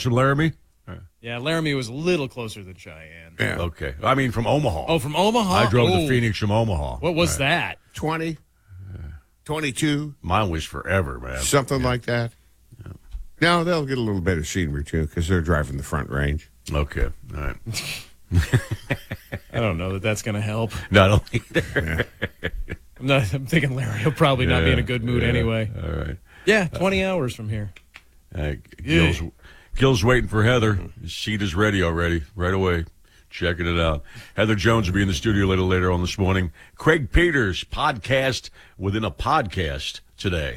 closer to Laramie? Yeah, Laramie was a little closer than Cheyenne. Yeah. Okay. I mean, from Omaha. Oh, from Omaha? I drove Oh. to Phoenix from Omaha. What was that? 20, 22, Mine was forever, man. something like that. Now, they'll get a little bit of scenery, too, because they're driving the Front Range. Okay. All right. I don't know that that's going to help. No, I don't either. I'm thinking Larry will probably not be in a good mood anyway. All right. Yeah, 20 hours from here. Gil's waiting for Heather. His sheet is ready already, right away. Checking it out. Heather Jones will be in the studio a little later on this morning. Craig Peters, podcast within a podcast today.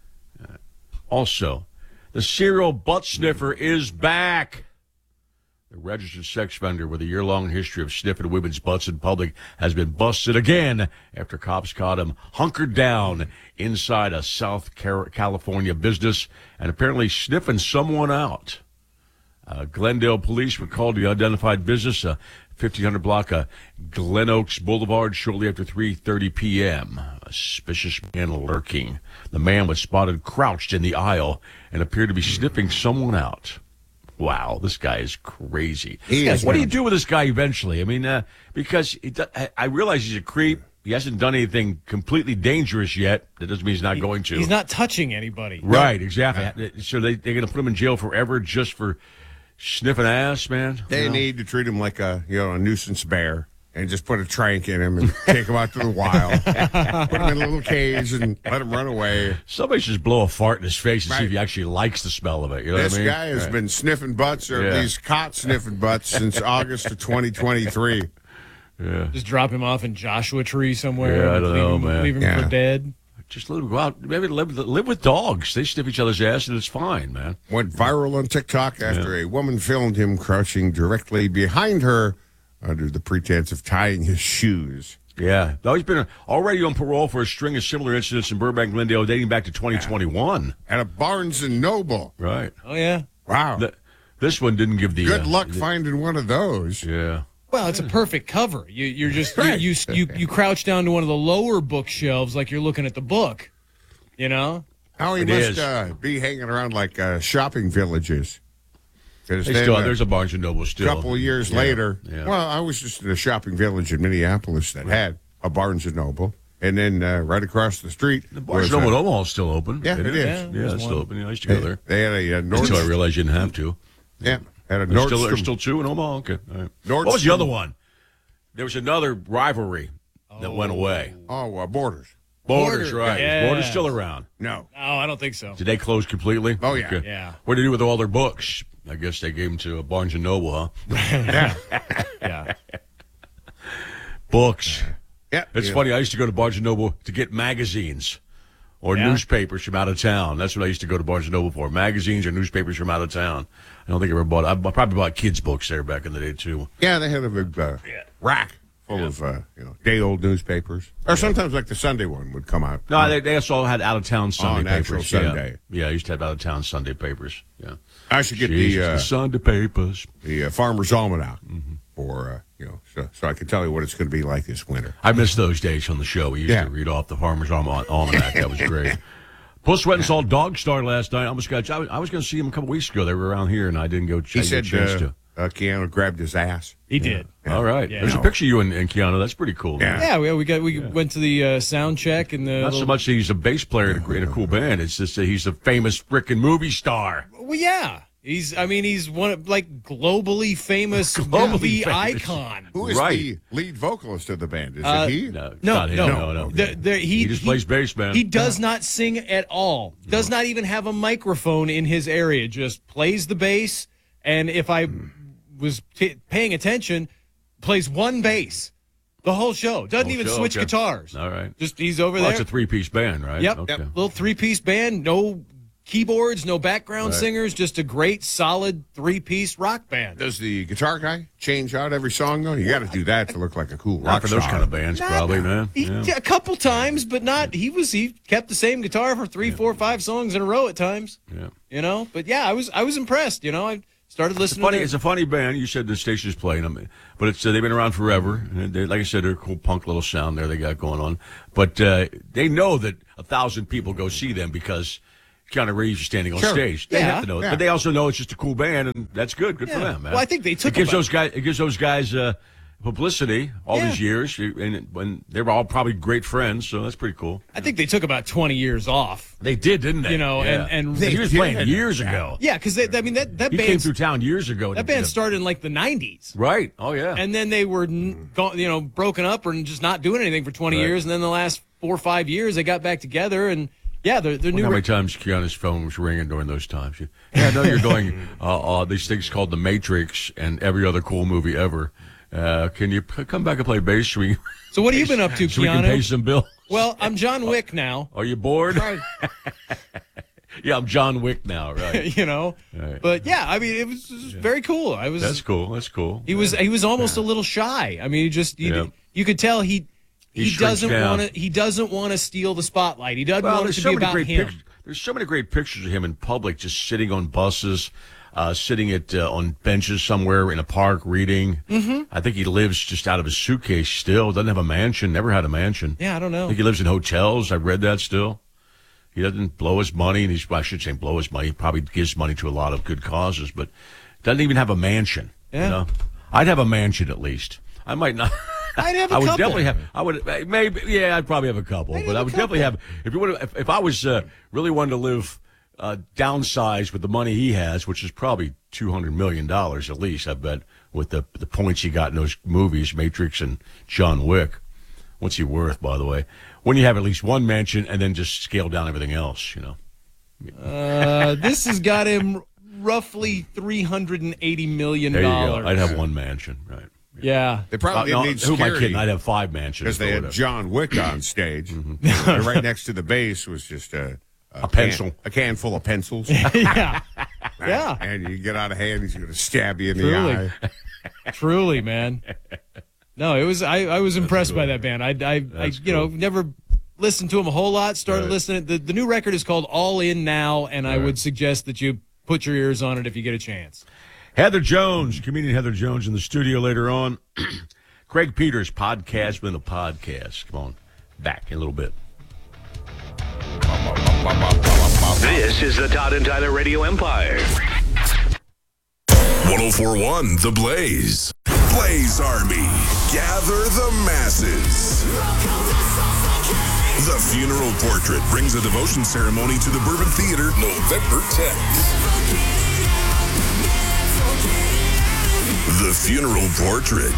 Also, the serial butt sniffer is back. The registered sex offender with a year-long history of sniffing women's butts in public has been busted again after cops caught him hunkered down inside a South California business and apparently sniffing someone out. Glendale police were called to the identified business, 1500 block of Glen Oaks Boulevard, shortly after 3:30 p.m. A suspicious man lurking. The man was spotted crouched in the aisle and appeared to be sniffing someone out. Wow, this guy is crazy. What do you do with this guy eventually? I mean, because I realize he's a creep. He hasn't done anything completely dangerous yet. That doesn't mean he's not going to. He's not touching anybody. Right, exactly. So they're going to put him in jail forever just for sniffing ass, man? They need to treat him like a nuisance bear and just put a trank in him and take him out to the wild. Put him in a little cage and let him run away. Somebody should just blow a fart in his face and see if he actually likes the smell of it. You know this what I mean? guy has been sniffing butts, or at least caught sniffing butts, since August of 2023. Yeah. Just drop him off in Joshua Tree somewhere. Yeah, I don't know, man. Leave him for dead. Just let him go out. Maybe live with dogs. They sniff each other's ass, and it's fine, man. Went viral on TikTok after a woman filmed him crouching directly behind her under the pretense of tying his shoes. Yeah. Though he's been already on parole for a string of similar incidents in Burbank, Glendale, dating back to 2021. At a Barnes & Noble. Right. Oh, yeah. Wow. This one didn't give the... Good luck finding one of those. Yeah. Well, it's a perfect cover. You're just Right. you crouch down to one of the lower bookshelves like you're looking at the book. You know? How he must be hanging around like shopping villages. There's a Barnes & Noble still. A couple of years later. Yeah. Well, I was just in a shopping village in Minneapolis that had a Barnes & Noble. And then right across the street. The Barnes & Noble in Omaha is still open. Yeah, it is. Yeah, it's still open. Yeah, I used to go there. They had a Nordstrom. Until I realized you didn't have to. Yeah. Had a Nordstrom. There's still two in Omaha? Okay. All right. Nordstrom. What was the other one? There was another rivalry that went away. Oh, Borders. Borders, right. Yeah. Is Borders still around? No. No, I don't think so. Did they close completely? Oh, yeah. Okay. Yeah. What did they do with all their books? I guess they gave them to a Barnes & Noble, huh? Yeah. Yeah. Books. Yeah. It's funny. I used to go to Barnes & Noble to get magazines or newspapers from out of town. That's what I used to go to Barnes & Noble for, magazines or newspapers from out of town. I don't think I ever bought – I probably bought kids' books there back in the day, too. Yeah, they had a big rack full of day-old newspapers. Or sometimes like the Sunday one would come out. No, they also had out-of-town Sunday actual papers. Sunday. Yeah, I used to have out-of-town Sunday papers. Yeah. I should get the Sunday papers. The Farmer's Almanac for, so I can tell you what it's going to be like this winter. I miss those days on the show. We used to read off the Farmer's Almanac. That was great. Plus, went and saw Dog Star last night. I was going to see him a couple weeks ago. They were around here, and I didn't go. He said Keanu grabbed his ass. He did. Yeah. All right. Yeah. There's a picture of you and Keanu. That's pretty cool. Yeah. Yeah, we went to the sound check and the. Not so much that he's a bass player in a cool band. It's just that he's a famous freaking movie star. Well, yeah. He's one of, globally famous movie icon. Who is the lead vocalist of the band? Is it he? No. He just plays bass, man. He does not sing at all. Does not even have a microphone in his area. Just plays the bass. And if I was paying attention, plays one bass the whole show. Doesn't even switch guitars. All right. Just he's over there. It's a three-piece band, right? Yep. Okay. Little three-piece band. No keyboards, no background singers. Just a great, solid three-piece rock band. Does the guitar guy change out every song, though? You got to do that to look like a cool rock for those kind of bands, probably, man. A couple times, but not. He kept the same guitar for 3, 4, 5 songs in a row at times. Yeah. But yeah, I was impressed. I started listening. It's a funny band. You said the station's playing them, but they've been around forever. And like I said, they're a cool punk little sound there they got going on. But they know that 1,000 people go see them because Keanu Reeves is standing on Sure. stage. They Yeah. have to know it, Yeah. but they also know it's just a cool band, and that's good. Good for them, man. Well, I think they took it gives about- those guys publicity all these years, and when they were all probably great friends, so that's pretty cool. I think they took about 20 years off. They did, didn't they? You know, and he was did. playing years ago. Yeah, because I mean that He came band through town years ago. that band started in like the 90s. Right. Oh yeah. And then they were, broken up and just not doing anything for 20 Right. years. And then the last 4 or 5 years, they got back together. And yeah, they're Wonder new. how many times Keanu's phone was ringing during those times? Yeah, I know you're doing these things called The Matrix and every other cool movie ever. Can you come back and play bass so we, So what have you been up to, so we can pay Keanu? some bills? Well, I'm John Wick now. Are you bored? Yeah, I'm John Wick now, right? Right. But yeah, I mean, it was very cool. That's cool. That's cool. He was almost a little shy. I mean, you could tell he shrinks doesn't down. want to steal the spotlight. He doesn't want it there's to so be many about great him. pictures. There's so many great pictures of him in public, just sitting on buses, sitting on benches somewhere in a park reading. Mm-hmm. I think he lives just out of his suitcase still. Doesn't have a mansion. Never had a mansion. Yeah, I don't I know. think he lives in hotels. I've read that still. He doesn't blow his money, and I should say blow his money. He probably gives money to a lot of good causes, but doesn't even have a mansion. Yeah. You know? I'd have a mansion at least. I might not. I'd have a I would couple. definitely have. I would maybe. Yeah, I'd probably have a couple, but I would definitely have. If I was really wanted to live downsized with the money he has, which is probably $200 million at least, I bet, with the points he got in those movies, Matrix and John Wick. What's he worth, by the way? When you have at least one mansion and then just scale down everything else, This has got him roughly $380 million. There you go. I'd have one mansion, right? Yeah. They probably No, didn't need who am I kidding? security I'd have 5 mansions. because they or had whatever. John Wick on stage. Mm-hmm. And right next to the bass was just a pencil. a can full of pencils. Yeah. Yeah. And you get out of hand, he's going to stab you in Truly. the eye. Truly, man. No, it was. I was impressed by that band. I cool. never listened to them a whole lot. Started listening. The new record is called All In Now, and I would suggest that you put your ears on it if you get a chance. Heather Jones, comedian Heather Jones in the studio later on. Craig Peters, podcast within a podcast. Come on, back in a little bit. This is the Todd and Tyler Radio Empire. 1041 The Blaze. Blaze Army. Gather the masses. The Funeral Portrait brings a devotion ceremony to the Bourbon Theater November 10th. The Funeral Portrait.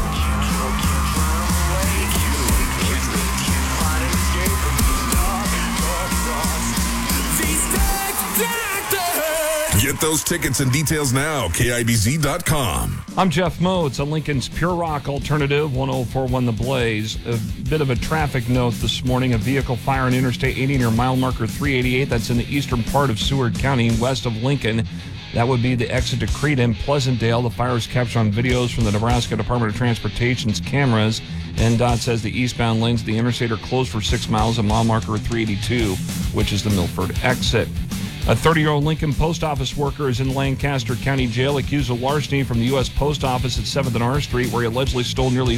Get those tickets and details now, KIBZ.com. I'm Jeff Moe. On Lincoln's Pure Rock Alternative, 1041 The Blaze. A bit of a traffic note this morning. A vehicle fire on Interstate 80 near mile marker 388. That's in the eastern part of Seward County, west of Lincoln. That would be the exit to Crete and Pleasantdale. The fire is captured on videos from the Nebraska Department of Transportation's cameras. NDOT says the eastbound lanes of the interstate are closed for 6 miles at mile marker 382, which is the Milford exit. A 30-year-old Lincoln post office worker is in Lancaster County Jail accused of larceny from the U.S. Post Office at 7th and R Street, where he allegedly stole nearly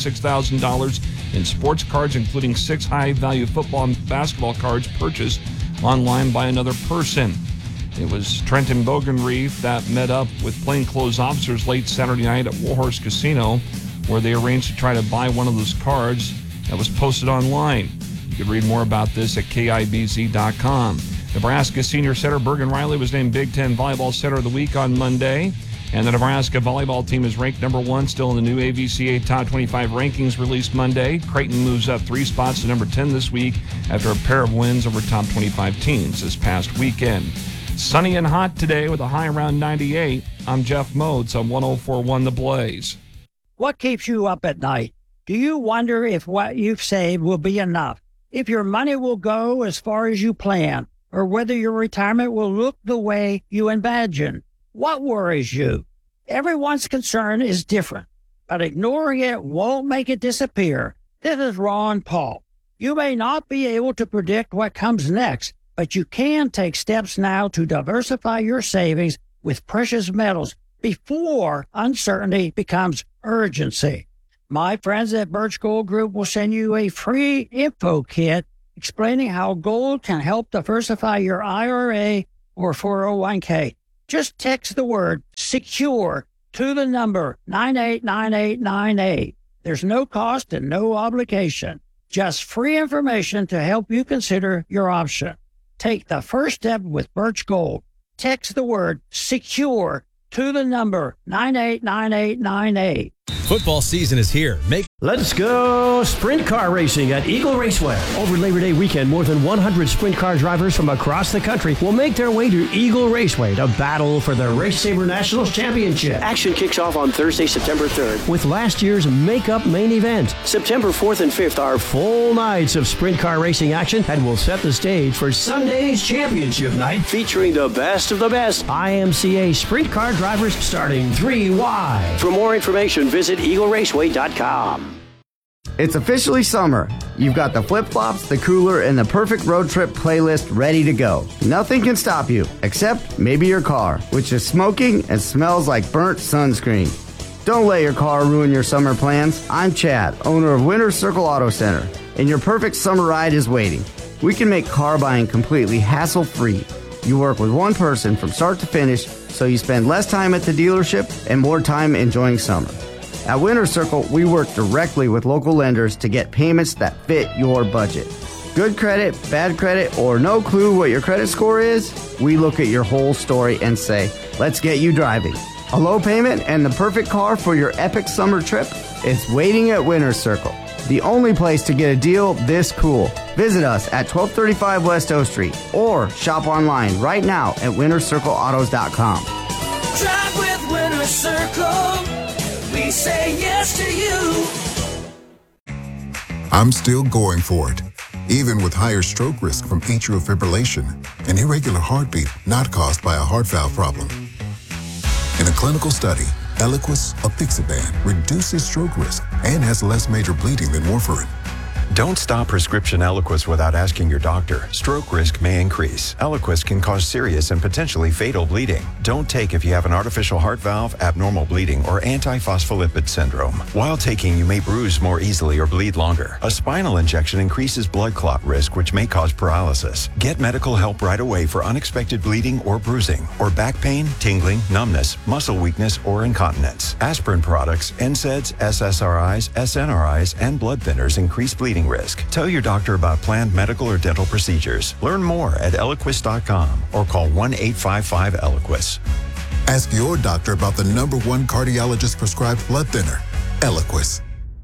$46,000 in sports cards, including 6 high-value football and basketball cards purchased online by another person. It was Trenton Bogenreef that met up with plainclothes officers late Saturday night at Warhorse Casino, where they arranged to try to buy one of those cards that was posted online. You can read more about this at KIBZ.com. Nebraska senior setter Bergen Riley was named Big Ten Volleyball Setter of the Week on Monday. And the Nebraska volleyball team is ranked number 1, still in the new AVCA Top 25 rankings released Monday. Creighton moves up 3 spots to number 10 this week after a pair of wins over top 25 teams this past weekend. Sunny and hot today with a high around 98. I'm Jeff Modes on 1041 The Blaze. What keeps you up at night? Do you wonder if what you've saved will be enough? If your money will go as far as you plan? Or whether your retirement will look the way you imagine? What worries you? Everyone's concern is different, but ignoring it won't make it disappear. This is Ron Paul. You may not be able to predict what comes next, but you can take steps now to diversify your savings with precious metals before uncertainty becomes urgency. My friends at Birch Gold Group will send you a free info kit explaining how gold can help diversify your IRA or 401k. Just text the word SECURE to the number 989898. There's no cost and no obligation. Just free information to help you consider your option. Take the first step with Birch Gold. Text the word SECURE to the number 989898. Football season is here. Let's go sprint car racing at Eagle Raceway. Over Labor Day weekend, more than 100 sprint car drivers from across the country will make their way to Eagle Raceway to battle for the Race Saber Nationals Championship. Action kicks off on Thursday, September 3rd with last year's makeup main event. September 4th and 5th are full nights of sprint car racing action and will set the stage for Sunday's championship night featuring the best of the best IMCA sprint car drivers starting 3 wide. For more information, visit EagleRaceway.com. It's officially summer. You've got the flip-flops, the cooler, and the perfect road trip playlist ready to go. Nothing can stop you, except maybe your car, which is smoking and smells like burnt sunscreen. Don't let your car ruin your summer plans. I'm Chad, owner of Winter Circle Auto Center, and your perfect summer ride is waiting. We can make car buying completely hassle-free. You work with one person from start to finish, so you spend less time at the dealership and more time enjoying summer. At Winter Circle, we work directly with local lenders to get payments that fit your budget. Good credit, bad credit, or no clue what your credit score is? We look at your whole story and say, let's get you driving. A low payment and the perfect car for your epic summer trip? It's waiting at Winter Circle, the only place to get a deal this cool. Visit us at 1235 West O Street or shop online right now at wintercircleautos.com. Drive with Winter Circle. We say yes to you. I'm still going for it, even with higher stroke risk from atrial fibrillation, an irregular heartbeat not caused by a heart valve problem. In a clinical study, Eliquis apixaban reduces stroke risk and has less major bleeding than warfarin. Don't stop prescription Eliquis without asking your doctor. Stroke risk may increase. Eliquis can cause serious and potentially fatal bleeding. Don't take if you have an artificial heart valve, abnormal bleeding, or antiphospholipid syndrome. While taking, you may bruise more easily or bleed longer. A spinal injection increases blood clot risk, which may cause paralysis. Get medical help right away for unexpected bleeding or bruising, or back pain, tingling, numbness, muscle weakness, or incontinence. Aspirin products, NSAIDs, SSRIs, SNRIs, and blood thinners increase bleeding risk. Tell your doctor about planned medical or dental procedures. Learn more at Eliquis.com or call 1-855-ELIQUIS. Ask your doctor about the #1 cardiologist prescribed blood thinner, Eliquis.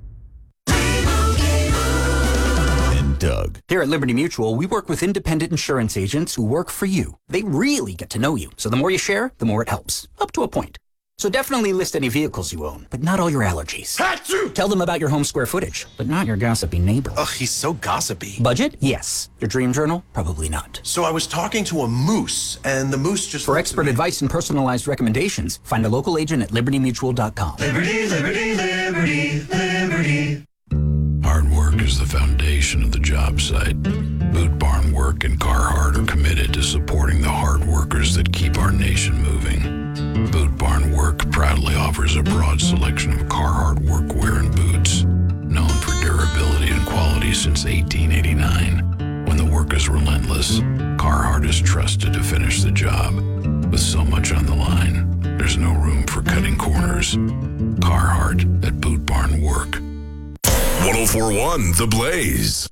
And Doug. Here at Liberty Mutual, we work with independent insurance agents who work for you. They really get to know you. So the more you share, the more it helps. Up to a point. So definitely list any vehicles you own, but not all your allergies. Achoo! Tell them about your home square footage, but not your gossipy neighbor. Ugh, he's so gossipy. Budget? Yes. Your dream journal? Probably not. So I was talking to a moose, and the moose just... For expert advice and personalized recommendations, find a local agent at libertymutual.com. Liberty, liberty, liberty, liberty. Hard work is the foundation of the job site. Boot Barn Work and Carhartt are committed to supporting the hard workers that keep our nation moving. Boot Barn Work proudly offers a broad selection of Carhartt workwear and boots, known for durability and quality since 1889. When the work is relentless, Carhartt is trusted to finish the job. With so much on the line, there's no room for cutting corners. Carhartt at Boot Barn Work. 1041 The Blaze.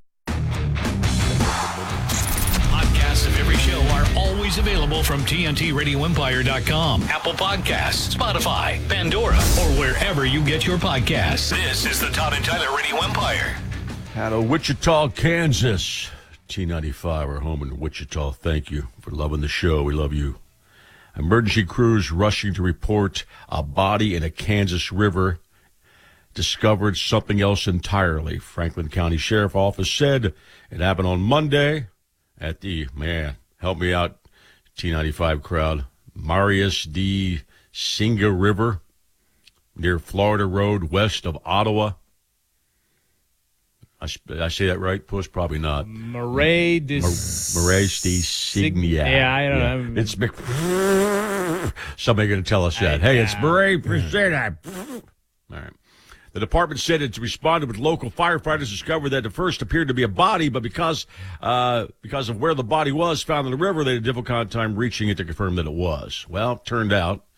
Podcasts of every show are always available from TNTRadioEmpire.com, Apple Podcasts, Spotify, Pandora, or wherever you get your podcasts. This is the Todd and Tyler Radio Empire. Out of Wichita, Kansas. T95, we're home in Wichita. Thank you for loving the show. We love you. Emergency crews rushing to report a body in a Kansas river discovered something else entirely. Franklin County Sheriff Office said it happened on Monday at the, help me out, T95 crowd, Marius D. Singa River near Florida Road west of Ottawa. I say that right, Puss? Probably not. Marais de Signia. Yeah, I don't know. It's somebody going to tell us that. Hey, it's Marais Priscilla. All right. The department said it responded with local firefighters discovered that at first appeared to be a body, but because of where the body was found in the river, they had a difficult time reaching it to confirm that it was. Well, turned out